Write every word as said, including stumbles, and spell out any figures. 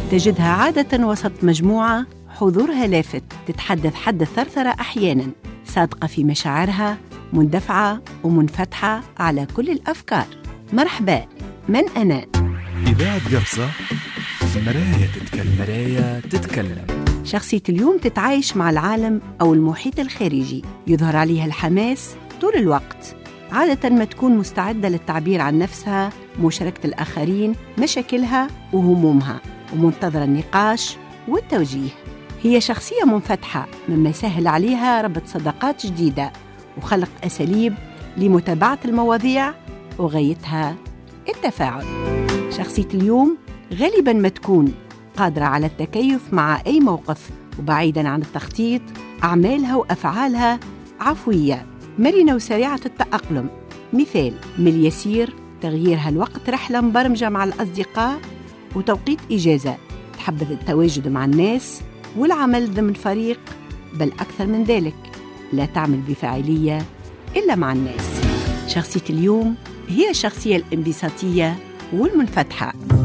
تجدها عادة وسط مجموعة حضورها لافت، تتحدث حد الثرثرة أحياناً، صادقة في مشاعرها، مندفعة ومنفتحة على كل الأفكار. مرحبا، من أنا؟ إذاعة قفصة، مراية تتكلم. مراية تتكلم. شخصية اليوم تتعايش مع العالم أو المحيط الخارجي، يظهر عليها الحماس طول الوقت، عادة ما تكون مستعدة للتعبير عن نفسها، مشاركة الآخرين، مشاكلها وهمومها، ومنتظرة النقاش والتوجيه. هي شخصية منفتحة، مما يسهل عليها ربط صداقات جديدة وخلق أساليب لمتابعة المواضيع، وغايتها التفاعل. شخصية اليوم غالباً ما تكون قادرة على التكيف مع أي موقف، وبعيداً عن التخطيط، أعمالها وأفعالها عفوية، مرنة وسريعة التأقلم. مثال: من اليسير تغييرها الوقت رحلة مبرمجة مع الأصدقاء وتوقيت إجازة، تحبذ التواجد مع الناس والعمل ضمن فريق، بل أكثر من ذلك لا تعمل بفاعلية إلا مع الناس. شخصية اليوم هي الشخصية الانبساطية والمنفتحة.